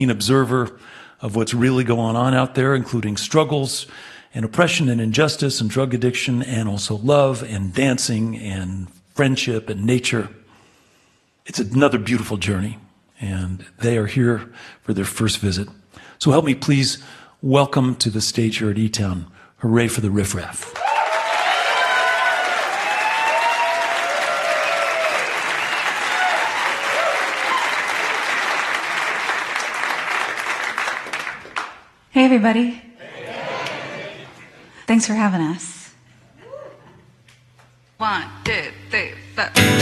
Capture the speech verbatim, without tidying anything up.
An observer of what's really going on out there, including struggles and oppression and injustice and drug addiction, and also love and dancing and friendship and nature. It's another beautiful journey, and they are here for their first visit. So help me please welcome to the stage here at E-Town. Hooray for the Riff Raff. Hey, everybody. Hey. Thanks for having us. One, two, three, four.